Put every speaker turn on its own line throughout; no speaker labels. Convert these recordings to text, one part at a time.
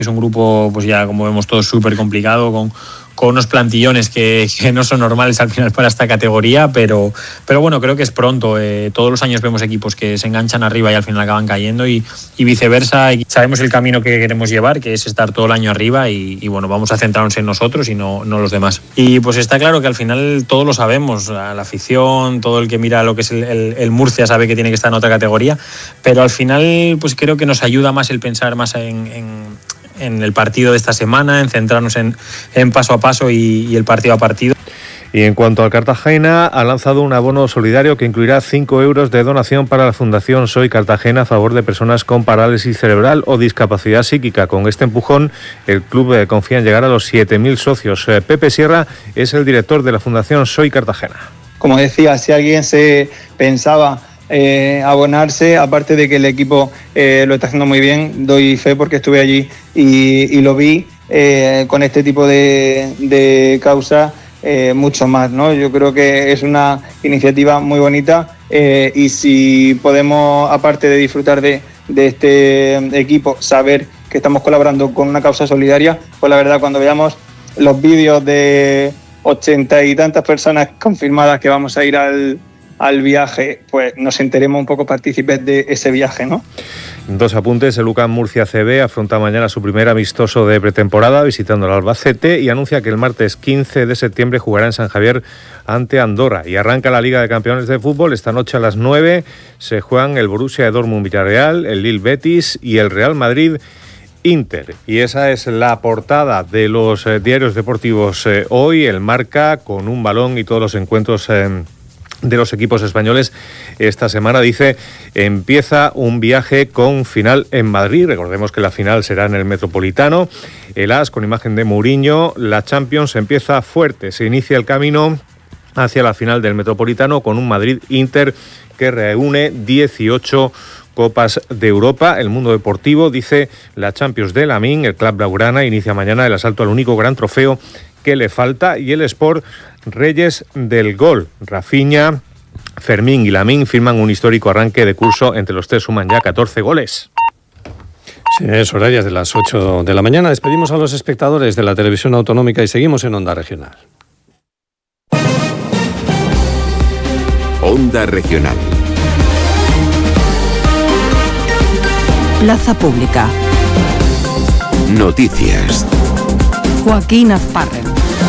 Es un grupo, pues ya como vemos todos, súper complicado, con unos plantillones que no son normales al final para esta categoría, pero bueno, creo que es pronto. Todos los años vemos equipos que se enganchan arriba y al final acaban cayendo y viceversa. Y sabemos el camino que queremos llevar, que es estar todo el año arriba y bueno, vamos a centrarnos en nosotros y no los demás. Y pues está claro que al final todos lo sabemos, la afición, todo el que mira lo que es el Murcia sabe que tiene que estar en otra categoría, pero al final pues creo que nos ayuda más el pensar más en el partido de esta semana, en centrarnos en paso a paso y el partido a partido.
Y en cuanto al Cartagena, ha lanzado un abono solidario que incluirá 5 euros de donación para la Fundación Soy Cartagena a favor de personas con parálisis cerebral o discapacidad psíquica. Con este empujón, el club confía en llegar a los 7.000 socios. Pepe Sierra es el director de la Fundación Soy Cartagena.
Como decía, si alguien se pensaba abonarse, aparte de que el equipo lo está haciendo muy bien, doy fe porque estuve allí y lo vi con este tipo de causas, mucho más, ¿no? Yo creo que es una iniciativa muy bonita y si podemos, aparte de disfrutar de este equipo, saber que estamos colaborando con una causa solidaria, pues la verdad cuando veamos los vídeos de 80 y tantas personas confirmadas que vamos a ir al viaje, pues nos enteremos un poco partícipes de ese viaje, ¿no?
Dos apuntes. El UCAM Murcia CB afronta mañana su primer amistoso de pretemporada visitando el Albacete y anuncia que el martes 15 de septiembre jugará en San Javier ante Andorra. Y arranca la Liga de Campeones de Fútbol. Esta noche a las 9 se juegan el Borussia de Dortmund Villarreal, el Lille Betis y el Real Madrid Inter. Y esa es la portada de los diarios deportivos hoy. El Marca con un balón y todos los encuentros de los equipos españoles esta semana. Dice, empieza un viaje con final en Madrid. Recordemos que la final será en el Metropolitano. El AS con imagen de Mourinho. La Champions empieza fuerte. Se inicia el camino hacia la final del Metropolitano con un Madrid-Inter que reúne 18 Copas de Europa. El Mundo Deportivo dice, la Champions de Lamine, el club blaugrana, inicia mañana el asalto al único gran trofeo que le falta. Y el Sport, Reyes del Gol. Rafinha, Fermín y Lamine firman un histórico arranque de curso. Entre los tres suman ya 14 goles.
Sí, es horarias de las 8 de la mañana. Despedimos a los espectadores de la televisión autonómica y seguimos en Onda Regional.
Onda Regional.
Plaza Pública.
Noticias.
Joaquín Azparren.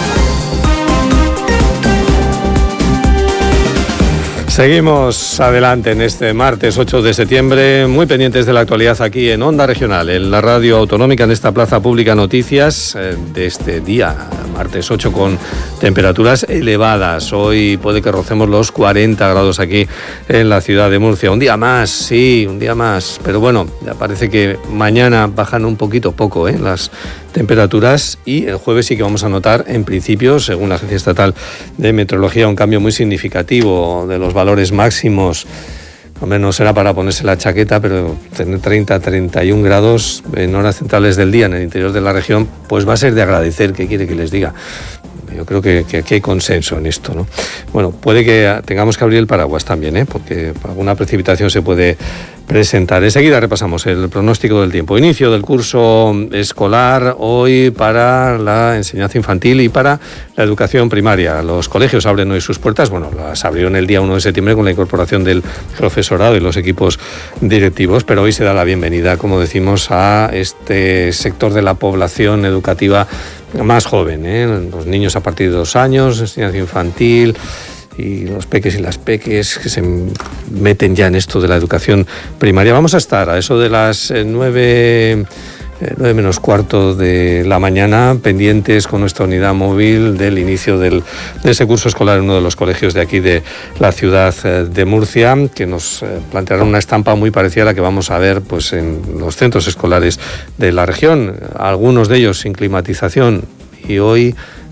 Seguimos adelante en este martes 8 de septiembre, muy pendientes de la actualidad aquí en Onda Regional, en la radio autonómica, en esta Plaza Pública Noticias de este día, martes 8, con temperaturas elevadas. Hoy puede que rocemos los 40 grados aquí en la ciudad de Murcia. Un día más, sí, un día más, pero bueno, ya parece que mañana bajan un poco las temperaturas y el jueves sí que vamos a notar, en principio, según la Agencia Estatal de Meteorología, un cambio muy significativo de los valores máximos. Hombre, no será para ponerse la chaqueta, pero tener 30-31 grados en horas centrales del día en el interior de la región, pues va a ser de agradecer. ¿Qué quiere que les diga? Yo creo que aquí hay consenso en esto, ¿no? Bueno, puede que tengamos que abrir el paraguas también, porque alguna precipitación se puede presentar. Enseguida repasamos el pronóstico del tiempo. Inicio del curso escolar hoy para la enseñanza infantil y para la educación primaria. Los colegios abren hoy sus puertas. Bueno, las abrieron el día 1 de septiembre con la incorporación del profesorado y los equipos directivos, pero hoy se da la bienvenida, como decimos, a este sector de la población educativa más joven, los niños a partir de 2 años, enseñanza infantil y los peques y las peques que se meten ya en esto de la educación primaria. Vamos a estar a eso de las 9 menos cuarto de la mañana, pendientes con nuestra unidad móvil del inicio de ese curso escolar en uno de los colegios de aquí de la ciudad de Murcia, que nos planteará una estampa muy parecida a la que vamos a ver pues en los centros escolares de la región, algunos de ellos sin climatización, y hoy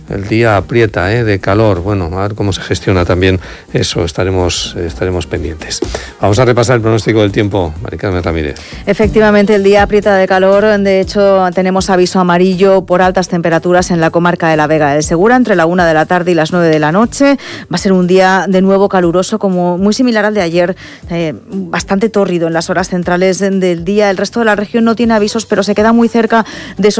el día aprieta, de calor. Bueno, a ver cómo se gestiona también eso, estaremos pendientes. Vamos a repasar el pronóstico del tiempo, Mari Carmen Ramírez.
Efectivamente, el día aprieta de calor. De hecho, tenemos aviso amarillo por altas temperaturas en la comarca de la Vega del Segura entre la 1 de la tarde y las 9 de la noche. Va a ser un día de nuevo caluroso, como muy similar al de ayer, bastante tórrido en las horas centrales del día. El resto de la región no tiene avisos, pero se queda muy cerca de esos